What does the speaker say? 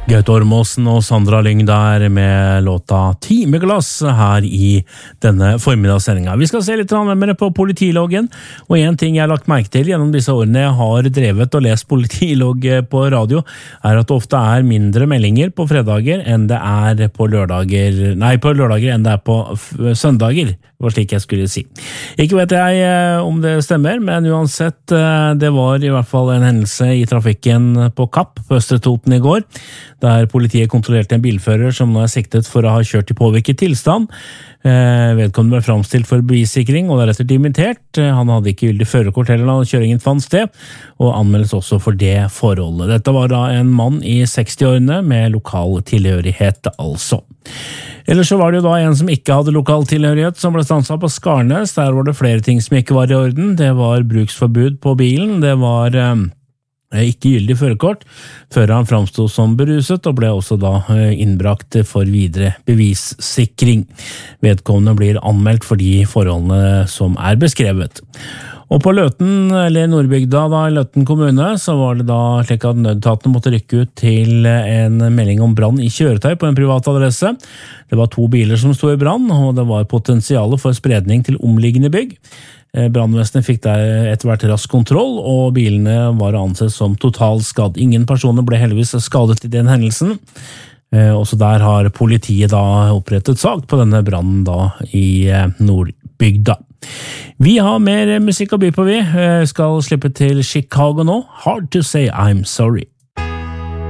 Gaute Ormåsen og Sandra Lyng der med låta Timeglass her i denne formidagssendinga. Vi skal se litt nærmere på politiloggen, og en ting jeg har lagt merke til gjennom disse årene jeg har drevet og lest politilogg på radio, er at det ofte er mindre meldinger på fredager enn det er på lørdager enn det er på søndager, var slik jeg skulle si. Ikke vet jeg om det stemmer, men uansett, det var i hvert fall en hendelse i trafikken på Kapp på Østre Toten i går, der politiet kontrollerte en bilfører som nå er siktet for å ha kjørt i påvirket tilstand. Vedkommende ble framstilt for bevissikring og deretter dimittert. Han hadde ikke gyldig førerkort heller da kjøringen fant sted, og anmeldes også for det forholdet. Dette var da en mann i 60-årene med lokal tilhørighet altså. Ellers så var det jo da en som ikke hadde lokal tilhørighet som ble stanset på Skarnes. Der var det flere ting som ikke var i orden. Det var bruksforbud på bilen, det var ikke gyldig førerkort, før han framstod som beruset og ble også da innbrakt for videre bevissikring. Vedkommende blir anmeldt for de forholdene som er beskrevet. Og på Løten, eller Nordbygda da, i Løten kommune, så var det da slik at nødetatene måtte rykke ut til en melding om brann i kjøretøy på en privat adresse. Det var 2 biler som stod i brann, og det var potensiale for spredning til omliggende bygg. Brannvesenet fikk der etter hvert rask kontroll, og bilene var ansett som totalskadd. Ingen personer ble heldigvis skadet i den hendelsen. Også der har politiet da opprettet sak på denne brannen da i Nordbygda. Vi har mer musikk å by på vi. Skal slippe til Chicago nå. Hard to say I'm sorry.